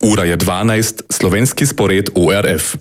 Ura je 12, slovenski spored ORF.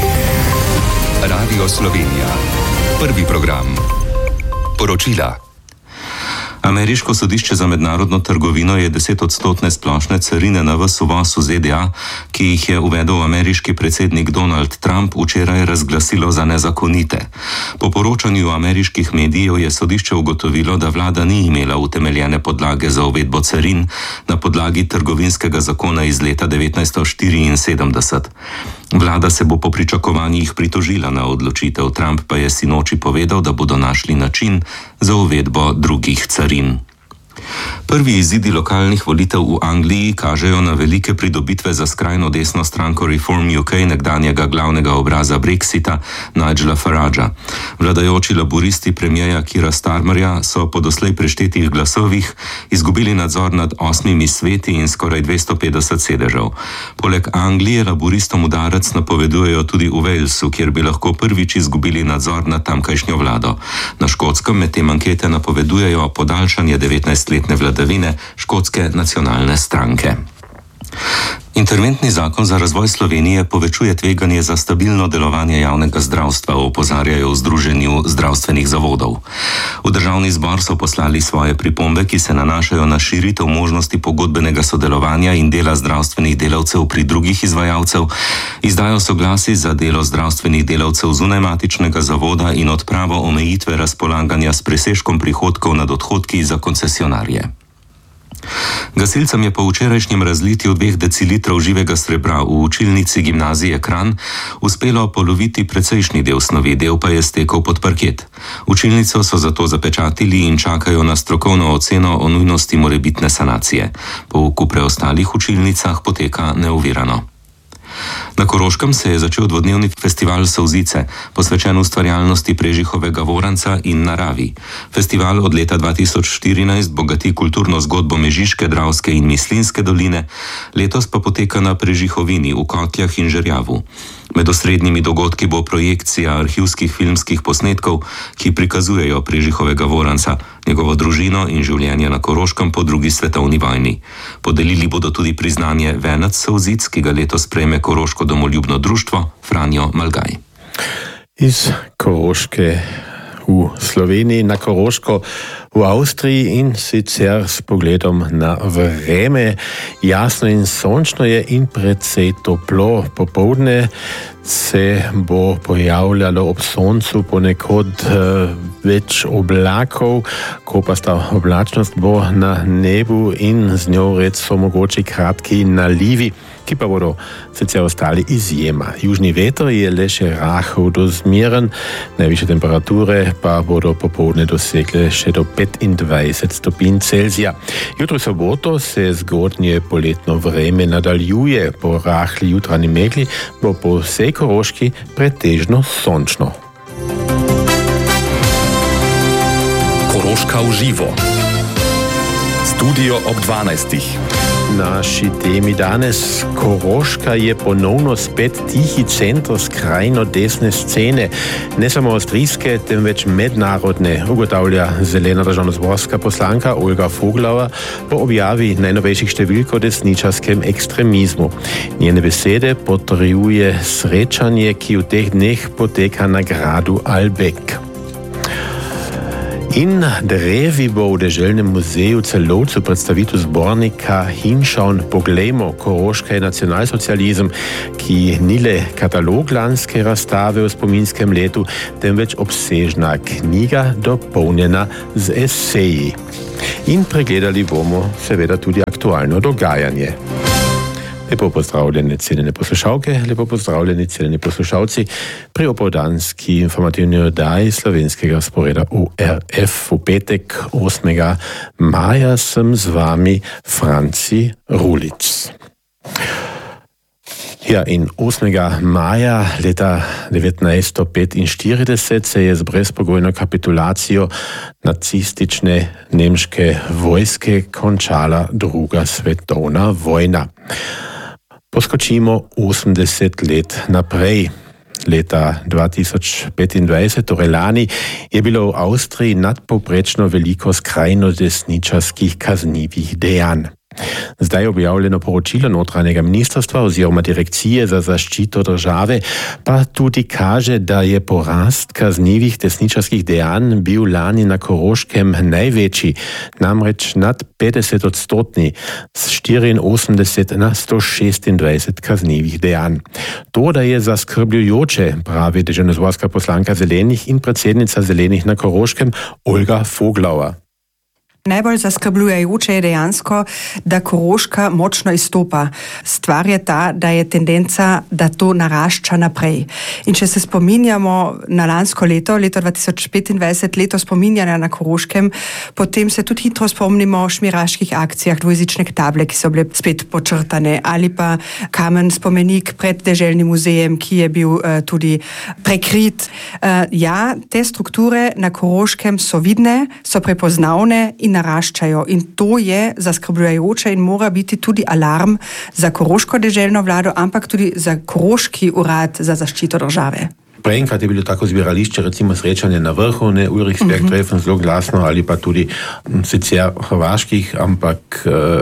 Radio Slovenija. Prvi program. Poročila. Ameriško sodišče za mednarodno trgovino je 10% splošne carine na ves uvoz v ZDA, ki jih je uvedel ameriški predsednik Donald Trump, včeraj razglasilo za nezakonite. Po poročanju ameriških medijev je sodišče ugotovilo, da vlada ni imela utemeljene podlage za uvedbo carin na podlagi trgovinskega zakona iz leta 1974. Vlada se bo po pričakovanjih pritožila na odločitev, Trump pa je sinoči povedal, da bodo našli način za uvedbo drugih carin. Prvi izidi lokalnih volitev v Angliji kažejo na velike pridobitve za skrajno desno stranko Reform UK, nekdanjega glavnega obraza Brexita, Nigela Faragea. Vladajoči laburisti premierja Keira Starmerja so po doslej preštetih glasovih izgubili nadzor nad 8 sveti in skoraj 250 sedežev. Poleg Anglije laburistom udarec napovedujejo tudi v Walesu, kjer bi lahko prvič izgubili nadzor nad tamkajšnjo vlado. Na Škotskem medtem ankete napovedujejo podaljšanje 19-letne vladavine Škotske nacionalne stranke. Interventni zakon za razvoj Slovenije povečuje tveganje za stabilno delovanje javnega zdravstva, opozarjajo v Združenju zdravstvenih zavodov. V državni zbor so poslali svoje pripombe, ki se nanašajo na širitev možnosti pogodbenega sodelovanja in dela zdravstvenih delavcev pri drugih izvajalcev, izdajo soglasij za delo zdravstvenih delavcev zunaj matičnega zavoda in odpravo omejitve razpolaganja s presežkom prihodkov nad odhodki za koncesionarje. Gasilcem je po včerajšnjem razlitju 2 decilitrov živega srebra v učilnici gimnazije Kranj uspelo poloviti precejšnji del snovi, del pa je stekel pod parket. Učilnico so zato zapečatili in čakajo na strokovno oceno o nujnosti morebitne sanacije. Pouk v preostalih učilnicah poteka neovirano. Na Koroškem se je začel dvodnevni festival Solzice, posvečen ustvarjalnosti Prežihovega Voranca in naravi. Festival od leta 2014 bogati kulturno zgodbo Mežiške, Dravske in Mislinjske doline, letos pa poteka na Prežihovini, v Kotljah in Žerjavu. Med osrednjimi dogodki bo projekcija arhivskih filmskih posnetkov, ki prikazujejo Prežihovega Voranca, njegovo družino in življenje na Koroškem po 2. svetovni vojni. Podelili bodo tudi priznanje Venec Solzic, ki ga letos prejme Koroško domoljubno društvo Franjo Malgaj. Iz Koroške v Sloveniji na Koroško v Avstriji in sicer s pogledom na vreme. Jasno in sončno je in precej toplo. Popoldne se bo pojavljalo ob soncu ponekod več oblakov, ko pa sta oblačnost bo na nebu in z njo so mogoči kratki nalivi, ki pa bodo sicer ostali izjema. Južni veter je le še rahel do zmeren, najvišje temperature pa bodo popoldne dosegle še do 25 stopinj Celzija. Jutro soboto se zgodnje poletno vreme nadaljuje, po rahli jutranji megli bo po vsej Koroški pretežno sončno. Koroška v živo. Studio ob 12. Naši temi danes. Koroška je ponovno spet tihi center skrajno desne scene, ne samo avstrijske, temveč mednarodne, ugotavlja zelena državnozborska poslanka Olga Foglauer po objavi najnovejših številk o desničarskem ekstremizmu. Njene besede potrjuje srečanje, ki v teh dneh poteka na gradu Albek. In drevi bo v Deželnem muzeju Celovcu predstavitev zbornika Hinšaun poglejmo, Koroška je nacionalsocializem, ki ni le katalog lanske razstave v spominskem letu, temveč obsežna knjiga, dopolnjena z eseji. In pregledali bomo seveda tudi aktualno dogajanje. Lepo pozdravljeni cenjene poslušalke, lepo pozdravljeni cenjeni poslušalci pri opoldanski informativni oddaji slovenskega sporeda ORF. V petek 8. maja sem z vami Franci Rulic. Ja, in 8. maja leta 1945 se je z brezpogojno kapitulacijo nacistične nemške vojske končala druga svetovna vojna. Poskočimo 80 let naprej. Leta 2025, torej lani, je bilo v Avstriji nadpovprečno veliko skrajno desničarskih kaznivih dejanj. Zdaj je objavljeno poročilo notranjega ministrstva oziroma direkcije za zaščito države, pa tudi kaže, da je porast kaznivih desničarskih dejanj bil lani na Koroškem največji, namreč nad 50% z 84 na 126 kaznivih dejanj. To, da je zaskrbljujoče, pravi deželnozborska poslanka Zelenih in predsednica Zelenih na Koroškem Olga Foglauer. Najbolj zaskrbljujoče je dejansko, da Koroška močno izstopa. Stvar je ta, da je tendenca, da to narašča naprej. In če se spominjamo na lansko leto 2025, leto spominjanja na Koroškem, potem se tudi hitro spomnimo o šmiraških akcijah, dvojezične table, ki so bile spet počrtane, ali pa kamen spomenik pred deželnim muzejem, ki je bil tudi prekrit. Ja, te strukture na Koroškem so vidne, so prepoznavne in naraščajo. In to je zaskrbljujoče in mora biti tudi alarm za koroško deželno vlado, ampak tudi za Koroški urad za zaščito države. Prejkrat je bilo tako zbirališče, recimo srečanje na vrhu, ne Ulrichsberg-treffen, zelo glasno, ali pa tudi sicer hrvaških, ampak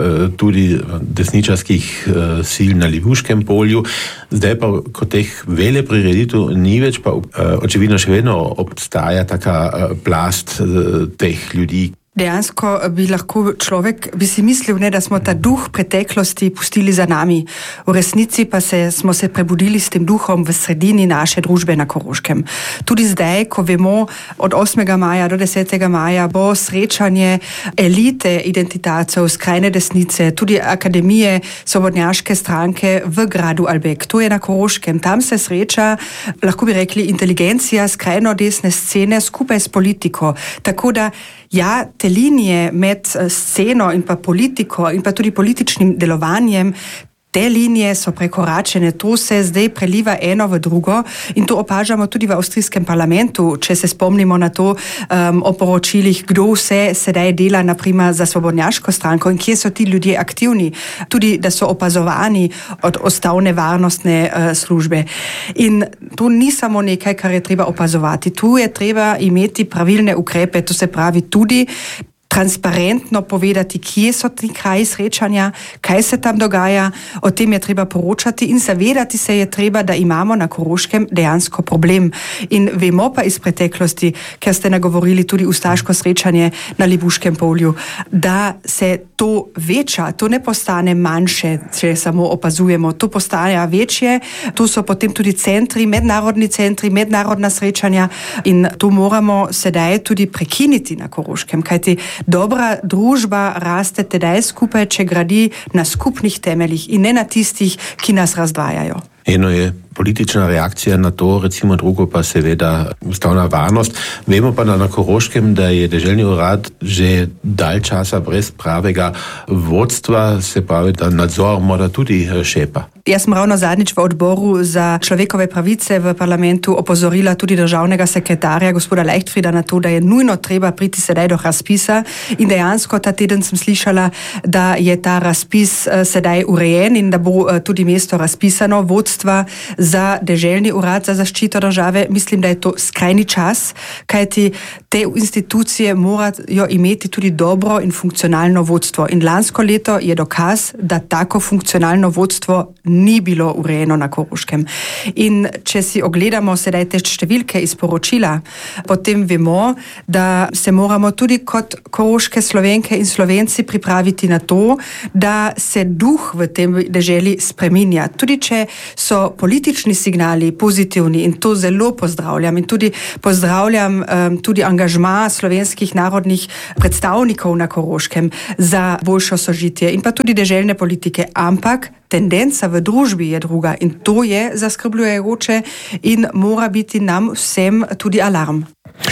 tudi desničarskih sil na Libuškem polju. Zdaj pa, ko teh vele prireditev ni več, pa očividno še vedno obstaja taka plast teh ljudi. Dejansko bi lahko človek si mislil, da smo ta duh preteklosti pustili za nami. V resnici pa smo se prebudili s tem duhom v sredini naše družbe na Koroškem. Tudi zdaj, ko vemo, od 8. maja do 10. maja bo srečanje elite identitacov, skrajne desnice, tudi akademije svobodnjaške stranke v gradu Albek. To je na Koroškem. Tam se sreča, lahko bi rekli, inteligencija skrajno desne scene skupaj s politiko. Tako da ja, te linije med sceno in pa politiko in pa tudi političnim delovanjem, te linije so prekoračene, to se zdaj preliva eno v drugo in to opažamo tudi v avstrijskem parlamentu, če se spomnimo na to o poročilih, kdo vse sedaj dela naprimer za svobodnjaško stranko in kje so ti ljudje aktivni, tudi da so opazovani od ustavne varnostne službe. In to ni samo nekaj, kar je treba opazovati, tu je treba imeti pravilne ukrepe, to se pravi tudi transparentno povedati, kje so ti kraji srečanja, kaj se tam dogaja, o tem je treba poročati in zavedati se je treba, da imamo na Koroškem dejansko problem. In vemo pa iz preteklosti, ker ste nagovorili tudi ustaško srečanje na Libuškem polju, da se to veča, to ne postane manjše, če samo opazujemo, to postane večje, tu so potem tudi centri, mednarodni centri, mednarodna srečanja in to moramo sedaj tudi prekiniti na Koroškem, kajti dobra družba raste tedaj skupaj, če gradi na skupnih temeljih in ne na tistih, ki nas razdvajajo. Eno je politična reakcija na to, recimo drugo pa seveda ustavna varnost. Vemo pa na Koroškem, da je deželni urad že dalj časa brez pravega vodstva, se pravi, da nadzor mora tudi šepa. Jaz sem ravno zadnjič v odboru za človekove pravice v parlamentu opozorila tudi državnega sekretarja, gospoda Leichtfrieda, na to, da je nujno treba priti sedaj do razpisa in dejansko ta teden sem slišala, da je ta razpis sedaj urejen in da bo tudi mesto razpisano vodstva za deželni urad za zaščito države. Mislim, da je to skrajni čas, kajti te institucije morajo imeti tudi dobro in funkcionalno vodstvo. In lansko leto je dokaz, da tako funkcionalno vodstvo ni bilo urejeno na Koroškem. In če si ogledamo sedaj te številke iz poročila, potem vemo, da se moramo tudi kot koroške Slovenke in Slovenci pripraviti na to, da se duh v tem deželi spreminja. Tudi če so politični signali pozitivni in to zelo pozdravljam in tudi pozdravljam tudi angažma slovenskih narodnih predstavnikov na Koroškem za boljšo sožitje in pa tudi deželne politike, ampak tendenca v družbi je druga in to je zaskrbljujoče in mora biti nam vsem tudi alarm.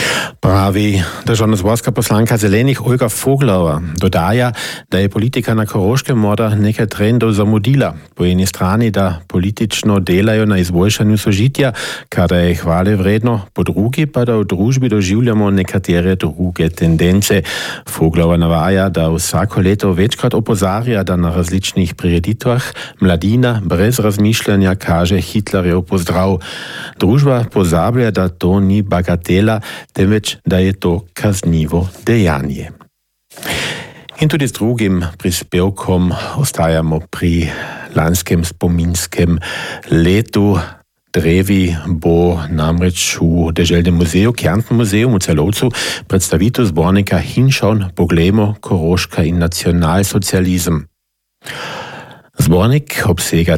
Pravi državnozborska poslanka Zelenih Olga Foglauer. Dodaja, da je politika na Koroškem morda nekaj trendov zamudila. Po eni strani, da politično delajo na izboljšanju sožitja, kar je hvale vredno, po drugi pa, da v družbi doživljamo nekatere druge tendence. Foglauer navaja, da vsako leto večkrat opozarja, da na različnih prireditvah mladina brez razmišljanja kaže Hitlerjev pozdrav. Družba pozablja, da to ni bagatela, temveč da je to kaznivo dejanje. In tudi s drugim prispevkom ostajamo pri lanskem spominskem letu. Drevi bo namreč v Deželnem muzeju, Kärntner muzeum v Celovcu, predstavitev zbornika Hinšon, poglejmo, Koroška in nacionalsocializem. Zbornik obsega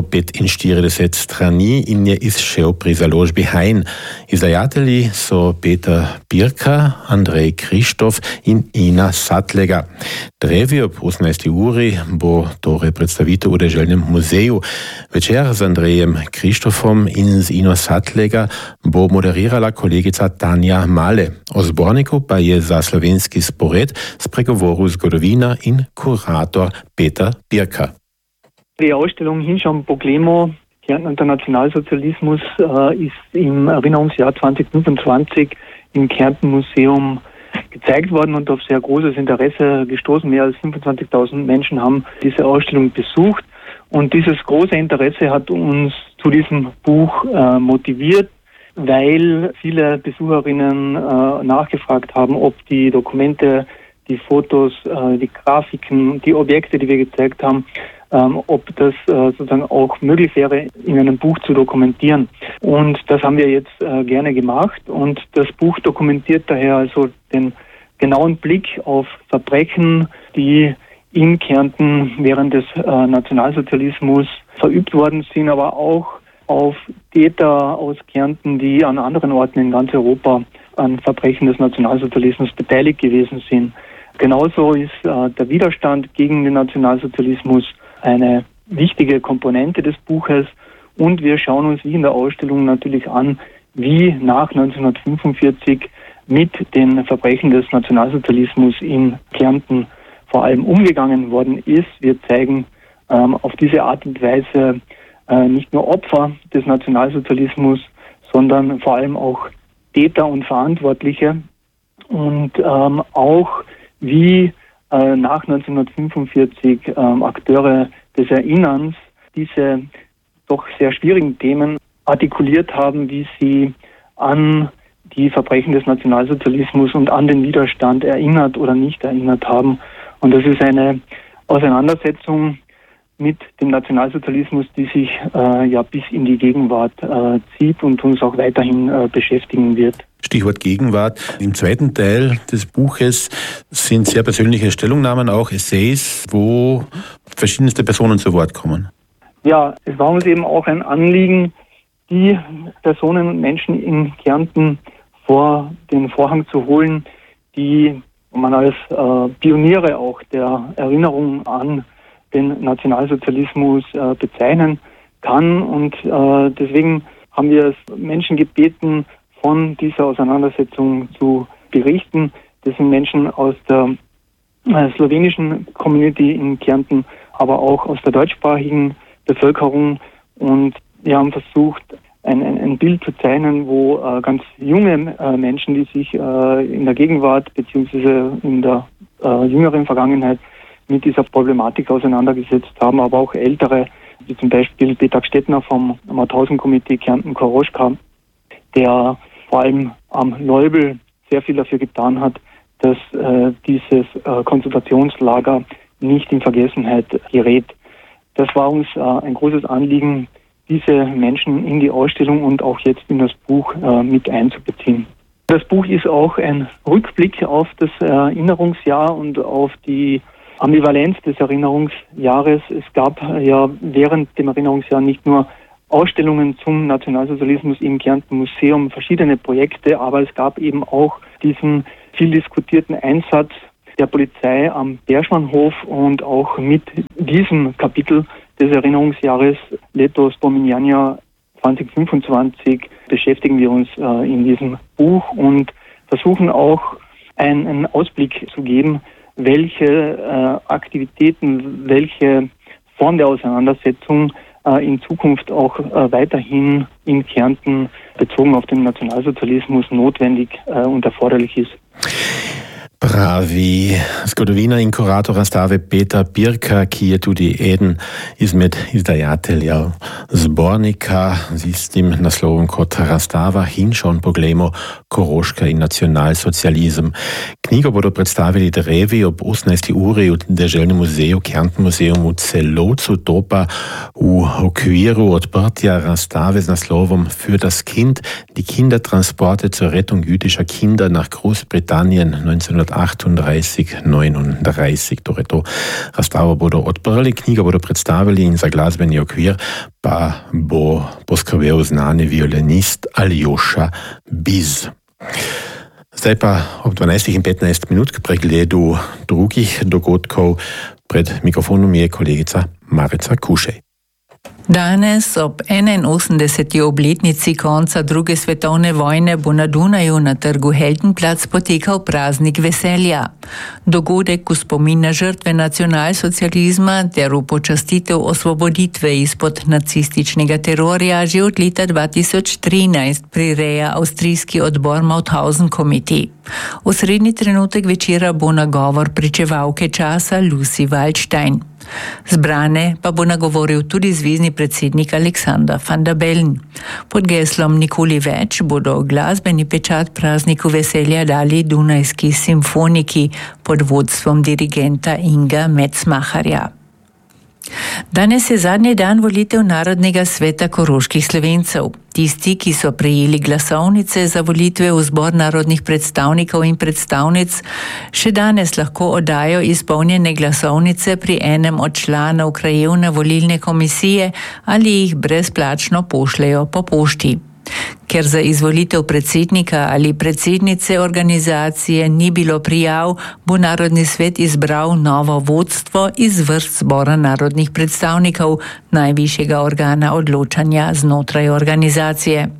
345 strani in je izšel pri založbi Hain. Izdajatelji so Peter Birka, Andrej Krištof in Ina Satlega. Drevi ob 18. uri bo torej predstavitev v Deželnem muzeju. Večer z Andrejem Krištofom in z Ino Satlega bo moderirala kolegica Tanja Male. O zborniku pa je za slovenski spored spregovoril zgodovina in kurator Peter Birka. Die Ausstellung Hinschau Poglemo, Kärnten und der Nationalsozialismus, ist im Erinnerungsjahr 2025 im Kärnten Museum gezeigt worden und auf sehr großes Interesse gestoßen. Mehr als 25.000 Menschen haben diese Ausstellung besucht und dieses große Interesse hat uns zu diesem Buch motiviert, weil viele Besucherinnen nachgefragt haben, ob die Dokumente, die Fotos, die Grafiken, die Objekte, die wir gezeigt haben, ob das sozusagen auch möglich wäre, in einem Buch zu dokumentieren. Und das haben wir jetzt gerne gemacht. Und das Buch dokumentiert daher also den genauen Blick auf Verbrechen, die in Kärnten während des Nationalsozialismus verübt worden sind, aber auch auf Täter aus Kärnten, die an anderen Orten in ganz Europa an Verbrechen des Nationalsozialismus beteiligt gewesen sind. Genauso ist der Widerstand gegen den Nationalsozialismus eine wichtige Komponente des Buches und wir schauen uns wie in der Ausstellung natürlich an, wie nach 1945 mit den Verbrechen des Nationalsozialismus in Kärnten vor allem umgegangen worden ist. Wir zeigen auf diese Art und Weise nicht nur Opfer des Nationalsozialismus, sondern vor allem auch Täter und Verantwortliche und auch wie nach 1945 Akteure des Erinnerns diese doch sehr schwierigen Themen artikuliert haben, wie sie an die Verbrechen des Nationalsozialismus und an den Widerstand erinnert oder nicht erinnert haben. Und das ist eine Auseinandersetzung mit dem Nationalsozialismus, die sich bis in die Gegenwart zieht und uns auch weiterhin beschäftigen wird. Stichwort Gegenwart. Im zweiten Teil des Buches sind sehr persönliche Stellungnahmen, auch Essays, wo verschiedenste Personen zu Wort kommen. Ja, es war uns eben auch ein Anliegen, die Personen und Menschen in Kärnten vor den Vorhang zu holen, die man als Pioniere auch der Erinnerung an den Nationalsozialismus bezeichnen kann. Und deswegen haben wir Menschen gebeten, von dieser Auseinandersetzung zu berichten. Das sind Menschen aus der slowenischen Community in Kärnten, aber auch aus der deutschsprachigen Bevölkerung. Und wir haben versucht, ein Bild zu zeichnen, wo ganz junge Menschen, die sich in der Gegenwart bzw. in der jüngeren Vergangenheit mit dieser Problematik auseinandergesetzt haben, aber auch ältere, wie zum Beispiel Peter Gstettner vom Mauthausen-Komitee Kärnten Koroschka, der vor allem am Leubel sehr viel dafür getan hat, dass dieses Konzentrationslager nicht in Vergessenheit gerät. Das war uns ein großes Anliegen, diese Menschen in die Ausstellung und auch jetzt in das Buch mit einzubeziehen. Das Buch ist auch ein Rückblick auf das Erinnerungsjahr und auf die Ambivalenz des Erinnerungsjahres. Es gab ja während dem Erinnerungsjahr nicht nur Ausstellungen zum Nationalsozialismus im Kärnten Museum, verschiedene Projekte, aber es gab eben auch diesen viel diskutierten Einsatz der Polizei am Berschmannhof und auch mit diesem Kapitel des Erinnerungsjahres Leto Spomeniania 2025 beschäftigen wir uns in diesem Buch und versuchen auch einen Ausblick zu geben, welche Aktivitäten, welche Form der Auseinandersetzung in Zukunft auch weiterhin in Kärnten bezogen auf den Nationalsozialismus notwendig und erforderlich ist. Pravi zgodovina in kurator razstave Peter Birka, ki je tudi eden izmed izdajateljev zbornika z istim naslovom kot razstava Hinšau poglejmo, Koroška in nacionalsocializem. Knjigo bodo predstavili drevi ob 18. uri v Deželnem muzeju, Kärnten muzeum v Celovcu, to pa v okviru odprtja razstave z naslovom Für das Kind, die Kindertransporte zur Rettung jüdischer Kinder nach Großbritannien 1938-39. Torej to razstavo bodo odprli, knjigo bodo predstavili in za glasbeni okvir pa bo poskrbel znani violinist Aljoša Biz. Zdaj pa ob 12:15 k pregledu drugih dogodkov. Pred mikrofonom je kolegica Marica Kušej. Danes ob 81. obletnici konca druge svetovne vojne bo na Dunaju na trgu Heldenplatz potekal praznik veselja. Dogodek v spomin na žrtve nacionalsocializma ter v počastitev osvoboditve izpod nacističnega terorja že od leta 2013 prireja avstrijski odbor Mauthausen Committee. Osrednji trenutek večera bo nagovor pričevalke časa Lucy Waldstein. Zbrane pa bo nagovoril tudi zvezni predsednik Alexander van der Bellen. Pod geslom Nikoli več bodo glasbeni pečat prazniku veselja dali Dunajski simfoniki pod vodstvom dirigenta Inga Metzmacherja. Danes je zadnji dan volitev Narodnega sveta koroških Slovencev. Tisti, ki so prejeli glasovnice za volitve v zbor narodnih predstavnikov in predstavnic, še danes lahko oddajo izpolnjene glasovnice pri enem od članov krajevne volilne komisije ali jih brezplačno pošljejo po pošti. Ker za izvolitev predsednika ali predsednice organizacije ni bilo prijav, bo Narodni svet izbral novo vodstvo iz vrst zbora narodnih predstavnikov, najvišjega organa odločanja znotraj organizacije.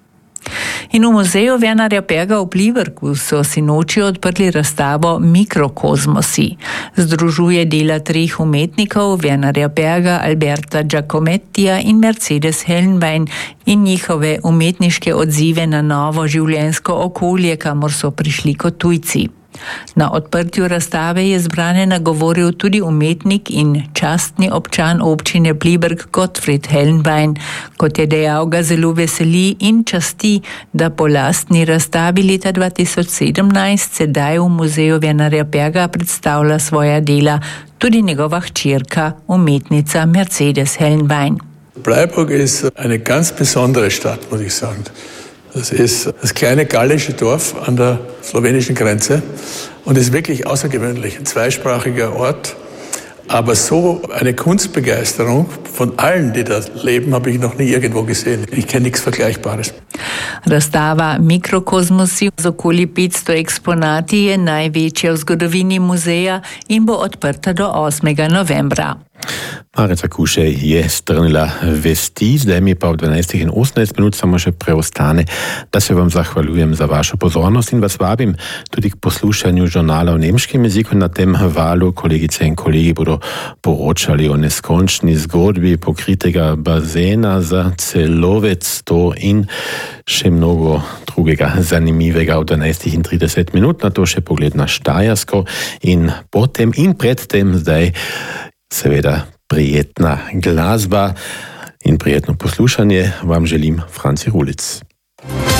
In v muzeju Wernera Berga v Pliberku so sinoči odprli razstavo Mikrokozmosi. Združuje dela treh umetnikov, Wernera Berga, Alberta Giacomettija in Mercedes Helnwein, in njihove umetniške odzive na novo življenjsko okolje, kamor so prišli kot tujci. Na odprtju razstave je zbrane nagovoril tudi umetnik in častni občan občine Pliberk Gottfried Helnwein. Kot je dejal, ga zelo veseli in časti, da po lastni razstavi leta 2017 sedaj v muzeju Wernera Berga predstavlja svoja dela tudi njegova hčerka, umetnica Mercedes Helnwein. Bleiburg ist eine ganz besondere Stadt, muss ich sagen. Das ist das kleine gallische Dorf an der slowenischen Grenze und ist wirklich außergewöhnlich, ein zweisprachiger Ort. Aber so eine Kunstbegeisterung von allen, die da leben, habe ich noch nie irgendwo gesehen. Ich kenne nichts Vergleichbares. Razstava Mikrokozmosi z okoli 500 eksponati je največja v zgodovini muzeja in bo odprta do 8. novembra. Marica Kušej je strnila vesti, zdaj mi pa ob 12:18 samo še preostane, da se vam zahvaljujem za vašo pozornost in vas vabim tudi k poslušanju žurnala v nemškem jeziku. Na tem valu kolegice in kolegi bodo poročali o neskončni zgodbi pokritega bazena za Celovec, to in še mnogo drugega zanimivega v 12:30, na to še pogled na Štajersko in potem in predtem zdaj seveda prijetna glasba in prijetno poslušanje vam želim Franci Rulic.